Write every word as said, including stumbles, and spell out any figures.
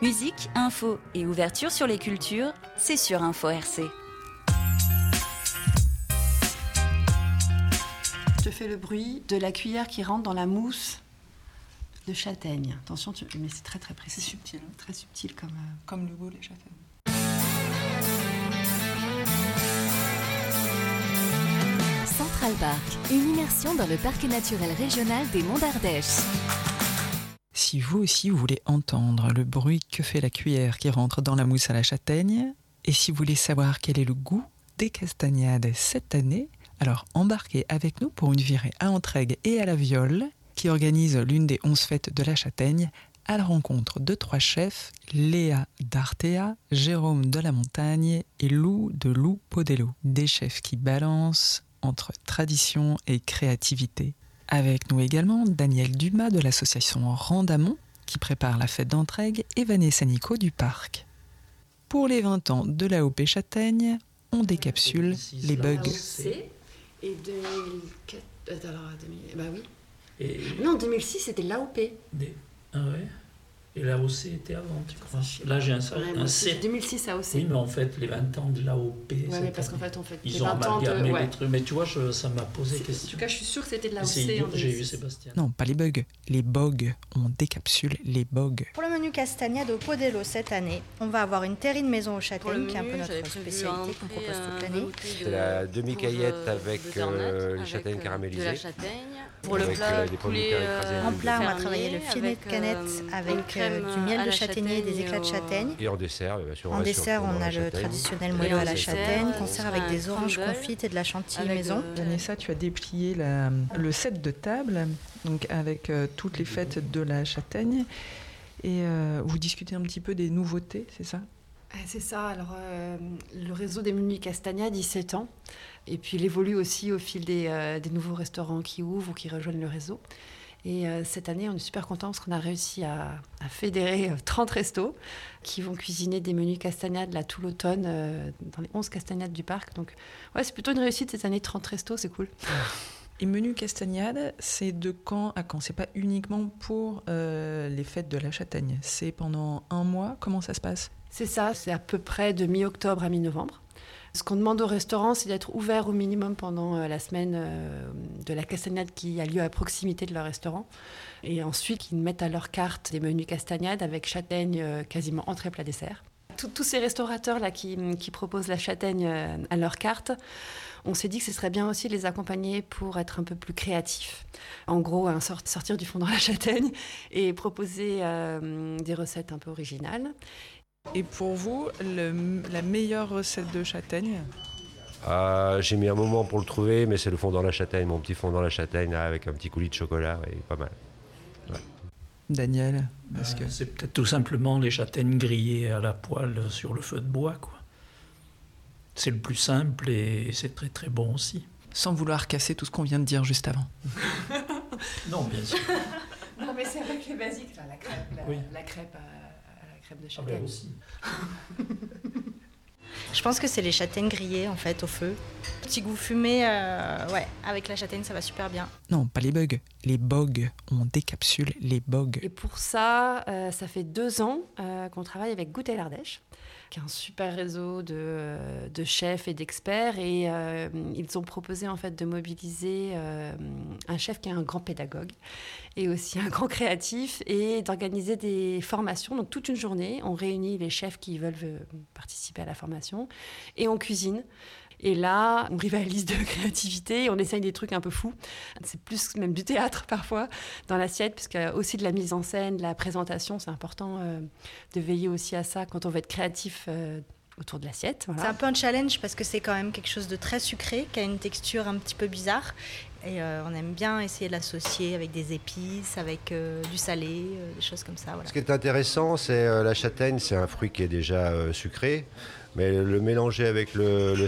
Musique, info et ouverture sur les cultures, c'est sur Info R C. Je fais le bruit de la cuillère qui rentre dans la mousse de châtaigne. Attention, tu... mais c'est très très précis. C'est subtil. Hein. Très subtil comme... Euh... Comme le goût, les châtaignes. Central Park, une immersion dans le parc naturel régional des Monts d'Ardèche. Si vous aussi vous voulez entendre le bruit que fait la cuillère qui rentre dans la mousse à la châtaigne, et si vous voulez savoir quel est le goût des castagnades cette année, alors embarquez avec nous pour une virée à Entraigues et à la Viole, qui organise l'une des onze fêtes de la châtaigne, à la rencontre de trois chefs, Léa d'Artea, Jérôme de la Montagne et Lou de Lou Podello. Des chefs qui balancent entre tradition et créativité. Avec nous également Daniel Dumas de l'association Randamont, qui prépare la fête d'Entraigues, et Vanessa Nico du parc. Pour les vingt ans de l'A O P Châtaigne, on décapsule les bugs. Et deux mille quatre... Alors, deux mille... Bah oui. Et non, deux mille six, c'était l'A O P. Des... Ah ouais. Et l'A O C était avant, tu crois? Là, j'ai un, ouais, un C. deux mille six A O C. Oui, mais en fait, les vingt ans de l'A O P. Oui, mais parce qu'en fait, on fait ils ont amalgamé de... ouais. les trucs. Mais tu vois, je, ça m'a posé c'est... question. En tout cas, je suis sûre que c'était de l'A O C. C'est idiot, j'ai eu Sébastien. Non, pas les bugs. Les bogues. On décapsule les bogues. Pour le menu castagnade au Podello cette année, on va avoir une terrine maison aux châtaignes, qui est un peu notre spécialité qu'on propose toute l'année. C'est la demi-caillette avec euh, les châtaignes caramélisées. Pour le plat, poulet en plat, on va travailler le filet de canette avec euh, du miel de châtaignier et des éclats de châtaigne. Et en dessert, bien sûr, en dessert, on a le traditionnel moelleux à la châtaigne qu'on sert avec des oranges confites et de la chantilly maison. Vanessa, tu as déplié la, le set de table, donc avec euh, toutes les fêtes de la châtaigne, et euh, vous discutez un petit peu des nouveautés, c'est ça? C'est ça, alors euh, le réseau des menus castagnades, il s'étend, et puis il évolue aussi au fil des, euh, des nouveaux restaurants qui ouvrent ou qui rejoignent le réseau. Et euh, cette année, on est super contents parce qu'on a réussi à, à fédérer euh, trente restos qui vont cuisiner des menus castagnades là, tout l'automne euh, dans les onze castagnades du parc. Donc ouais, c'est plutôt une réussite cette année, trente restos, c'est cool. Et menu castagnade, c'est de quand à quand? C'est pas uniquement pour euh, les fêtes de la châtaigne, c'est pendant un mois? Comment ça se passe? C'est ça, c'est à peu près de mi-octobre à mi-novembre. Ce qu'on demande au restaurant, c'est d'être ouvert au minimum pendant euh, la semaine euh, de la castagnade qui a lieu à proximité de leur restaurant. Et ensuite, qu'ils mettent à leur carte des menus castagnades avec châtaigne euh, quasiment entrée plat dessert. Tout, tous ces restaurateurs-là qui, qui proposent la châtaigne euh, à leur carte, on s'est dit que ce serait bien aussi de les accompagner pour être un peu plus créatifs. En gros, hein, sort, sortir du fond dans la châtaigne et proposer euh, des recettes un peu originales. Et pour vous, le, la meilleure recette de châtaigne? euh, J'ai mis un moment pour le trouver, mais c'est le fond dans la châtaigne, mon petit fond dans la châtaigne, là, avec un petit coulis de chocolat, et pas mal. Ouais. Daniel, euh, que... c'est peut-être tout simplement les châtaignes grillées à la poêle sur le feu de bois, quoi. C'est le plus simple et c'est très très bon aussi. Sans vouloir casser tout ce qu'on vient de dire juste avant. Non, bien sûr. Non, mais c'est avec les basiques, là, la crêpe, la, oui. la crêpe. Euh... crème de châtaigne. Ah ben aussi. Je pense que c'est les châtaignes grillées en fait au feu. Petit goût fumé, euh, ouais, avec la châtaigne ça va super bien. Non, pas les bugs, les bogues. On décapsule les bogues. Et pour ça, euh, ça fait deux ans euh, qu'on travaille avec Goûter l'Ardèche, qui est un super réseau de, euh, de chefs et d'experts. Et euh, ils ont proposé en fait de mobiliser euh, un chef qui est un grand pédagogue et aussi un grand créatif et d'organiser des formations. Donc toute une journée, on réunit les chefs qui veulent euh, participer à la formation et on cuisine. Et là, on rivalise de créativité, on essaye des trucs un peu fous. C'est plus même du théâtre parfois dans l'assiette, parce qu'il y a aussi de la mise en scène, de la présentation. C'est important euh, de veiller aussi à ça quand on veut être créatif euh, autour de l'assiette. Voilà. C'est un peu un challenge parce que c'est quand même quelque chose de très sucré, qui a une texture un petit peu bizarre. Et euh, on aime bien essayer de l'associer avec des épices, avec euh, du salé, euh, des choses comme ça. Voilà. Ce qui est intéressant, c'est euh, la châtaigne, c'est un fruit qui est déjà euh, sucré, mais le mélanger avec le, le